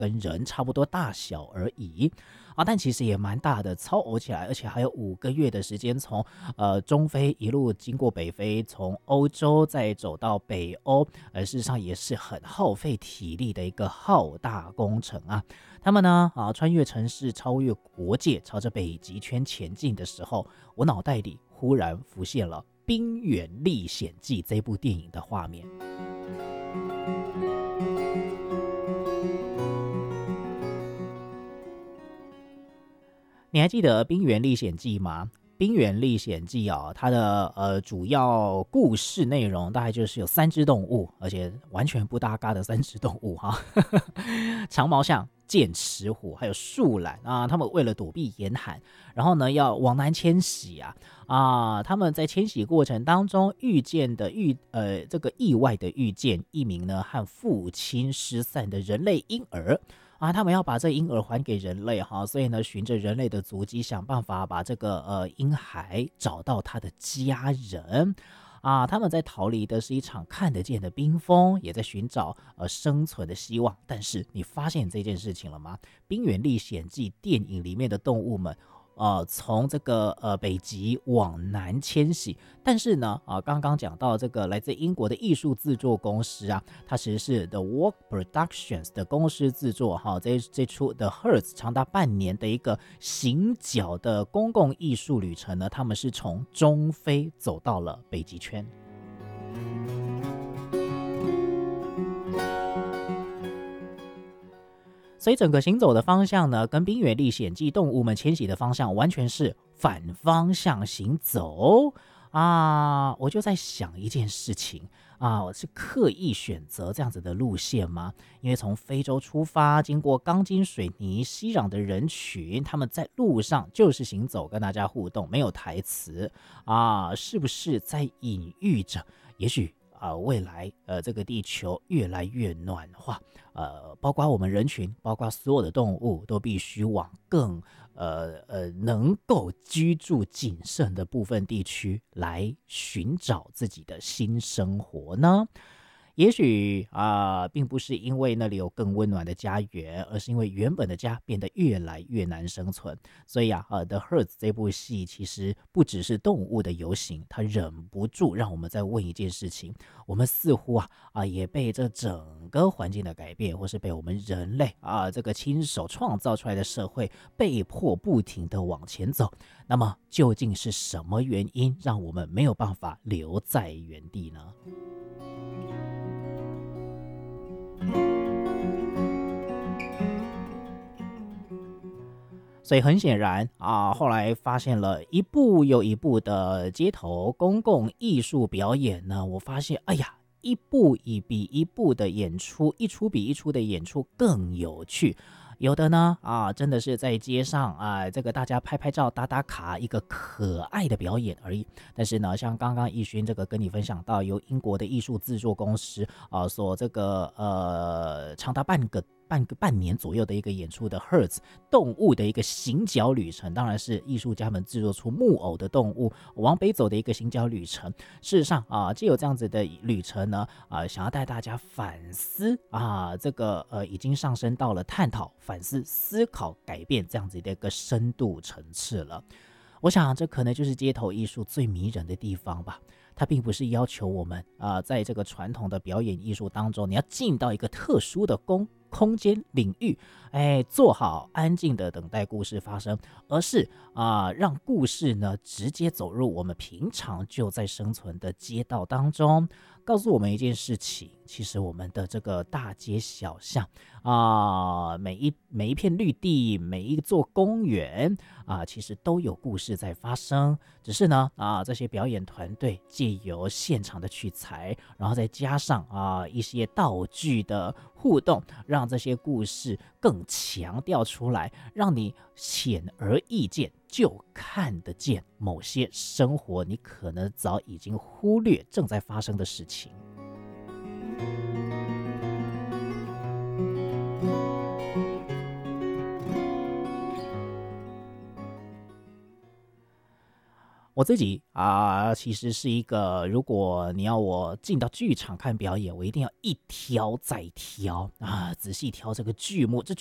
跟人差不多大小而已但其实也蛮大的，超偶起来，而且还有5个月的时间从中非一路经过北非，从欧洲再走到北欧，事实上也是很耗费体力的一个浩大工程啊。他们呢穿越城市，超越国界，朝着北极圈前进的时候，我脑袋里忽然浮现了《冰原历险记》这部电影的画面。你还记得《冰原历险记》吗？《冰原历险记》它的主要故事内容大概就是有3只动物，而且完全不搭嘎的3只动物哈，长毛象、剑齿虎还有树懒他们为了躲避严寒，然后呢要往南迁徙他们在迁徙过程当中这个意外的遇见一名呢和父亲失散的人类婴儿。他们要把这婴儿还给人类所以呢，循着人类的足迹，想办法把这个婴孩找到他的家人他们在逃离的是一场看得见的冰封，也在寻找生存的希望。但是你发现这件事情了吗？《冰原历险记》电影里面的动物们从这个北极往南迁徙，但是呢刚刚讲到这个来自英国的艺术制作公司它其实是 The Walk Productions 的公司制作这出 The Hertz 长达半年的一个行脚的公共艺术旅程呢，他们是从中非走到了北极圈。所以整个行走的方向呢，跟《冰原历险记》动物们迁徙的方向完全是反方向行走我就在想一件事情我是刻意选择这样子的路线吗？因为从非洲出发，经过钢筋水泥熙攘的人群，他们在路上就是行走，跟大家互动，没有台词是不是在隐喻着也许未来这个地球越来越暖化包括我们人群，包括所有的动物都必须往更能够居住谨慎的部分地区来寻找自己的新生活呢？也许并不是因为那里有更温暖的家园，而是因为原本的家变得越来越难生存。所以The Hertz 这部戏其实不只是动物的游行，它忍不住让我们再问一件事情：我们似乎也被这整个环境的改变，或是被我们人类这个亲手创造出来的社会被迫不停的往前走。那么究竟是什么原因让我们没有办法留在原地呢？所以很显然后来发现了一部又一部的街头公共艺术表演呢，我发现一部比一部的演出，一出比一出的演出更有趣。有的呢真的是在街上这个大家拍拍照打打卡，一个可爱的表演而已。但是呢，像刚刚奕勋这个跟你分享到由英国的艺术制作公司所这个长达半年左右的一个演出的 Hertz 动物的一个行脚旅程，当然是艺术家们制作出木偶的动物往北走的一个行脚旅程。事实上藉由这样子的旅程呢想要带大家反思这个已经上升到了探讨、反思、思考、改变这样子的一个深度层次了。我想这可能就是街头艺术最迷人的地方吧。它并不是要求我们在这个传统的表演艺术当中，你要进到一个特殊的空间领域，做好安静的等待故事发生，而是让故事呢直接走入我们平常就在生存的街道当中，告诉我们一件事情：其实我们的这个大街小巷每一片绿地，每一座公园其实都有故事在发生。只是呢这些表演团队借由现场的取材，然后再加上一些道具的互动，让这些故事更强调出来，让你显而易见就看得见某些生活你可能早已经忽略正在发生的事情。我我自己其实是一个，如果你要我进到剧场看表演，我一定要一挑再挑仔细挑这个剧目。这